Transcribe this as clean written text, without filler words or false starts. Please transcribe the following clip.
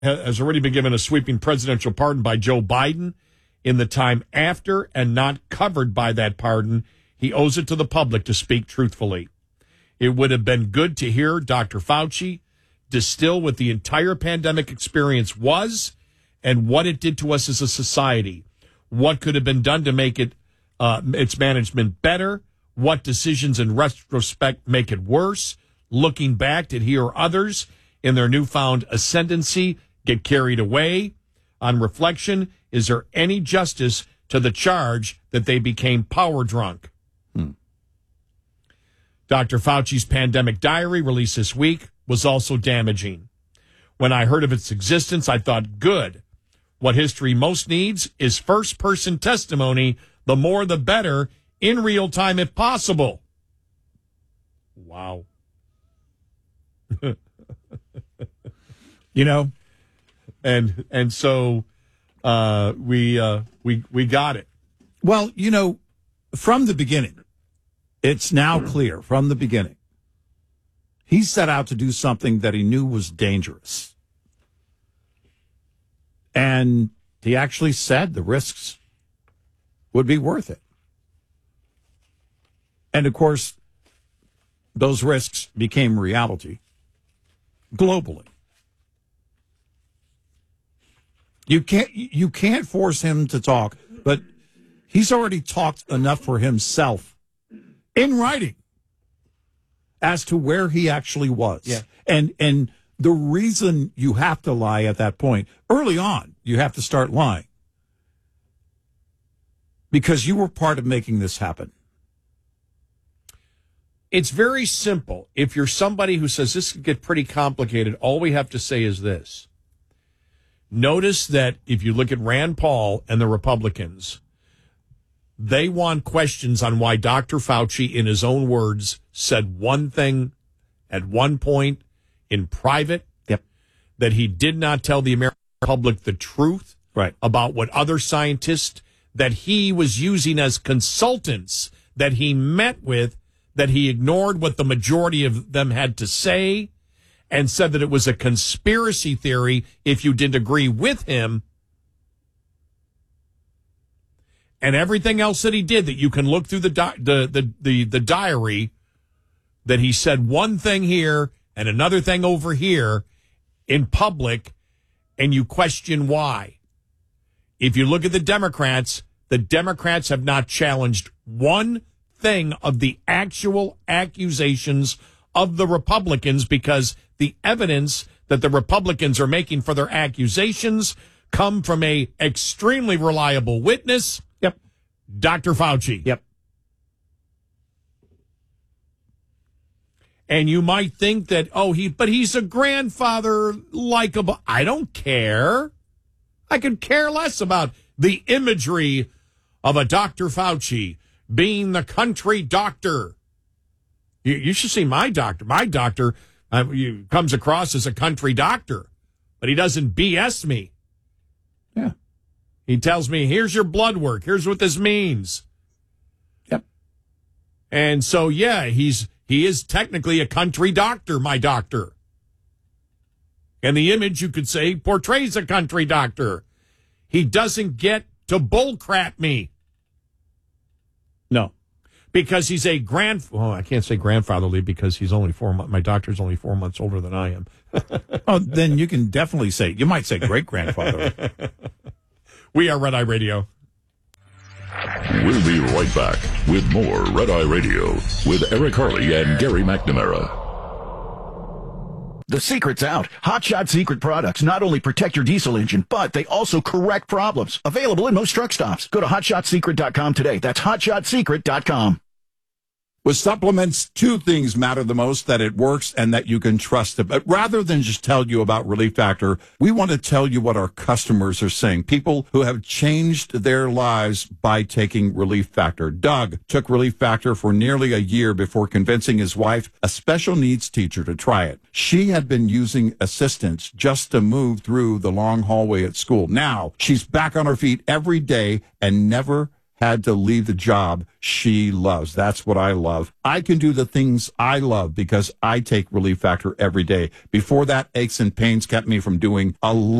has already been given a sweeping presidential pardon by Joe Biden. In the time after and not covered by that pardon, he owes it to the public to speak truthfully. It would have been good to hear Dr. Fauci distill what the entire pandemic experience was and what it did to us as a society. What could have been done to make it its management better? What decisions in retrospect make it worse? Looking back, did he or others in their newfound ascendancy get carried away? On reflection, is there any justice to the charge that they became power drunk? Dr. Fauci's pandemic diary, released this week, was also damaging. When I heard of its existence, I thought, good. What history most needs is first-person testimony, the more the better, in real time if possible. Wow. And so we got it. Well, from the beginning, it's now clear from the beginning, he set out to do something that he knew was dangerous. And he actually said the risks would be worth it. And, of course, those risks became reality globally. You can't force him to talk, but he's already talked enough for himself in writing as to where he actually was. Yeah. And the reason you have to lie at that point, early on, you have to start lying because you were part of making this happen. It's very simple. If you're somebody who says this could get pretty complicated, all we have to say is this. Notice that if you look at Rand Paul and the Republicans, they want questions on why Dr. Fauci, in his own words, said one thing at one point in private, that he did not tell the American public the truth about what other scientists that he was using as consultants that he met with, that he ignored what the majority of them had to say and said that it was a conspiracy theory if you didn't agree with him. And everything else that he did, that you can look through the diary, that he said one thing here and another thing over here in public, and you question why. If you look at the Democrats have not challenged one thing of the actual accusations of the Republicans because the evidence that the Republicans are making for their accusations come from a extremely reliable witness. Dr. Fauci. And you might think that, but he's a grandfather, likable. I don't care. I could care less about the imagery of a Dr. Fauci being the country doctor. You should see my doctor. My doctor comes across as a country doctor, but he doesn't BS me. Yeah. He tells me, here's your blood work. Here's what this means. And so, he is technically a country doctor, my doctor. And the image, you could say, portrays a country doctor. He doesn't get to bullcrap me. No. Because he's a I can't say grandfatherly because he's only 4 months. My doctor's only 4 months older than I am. Then you can definitely say, you might say great-grandfather. We are Red Eye Radio. We'll be right back with more Red Eye Radio with Eric Harley and Gary McNamara. The secret's out. Hot Shot Secret products not only protect your diesel engine, but they also correct problems. Available in most truck stops. Go to HotShotSecret.com today. That's HotShotSecret.com. With supplements, two things matter the most: that it works and that you can trust it. But rather than just tell you about Relief Factor, we want to tell you what our customers are saying. People who have changed their lives by taking Relief Factor. Doug took Relief Factor for nearly a year before convincing his wife, a special needs teacher, to try it. She had been using assistance just to move through the long hallway at school. Now she's back on her feet every day and never had to leave the job she loves. That's what I love. I can do the things I love because I take Relief Factor every day. Before that, aches and pains kept me from doing a lot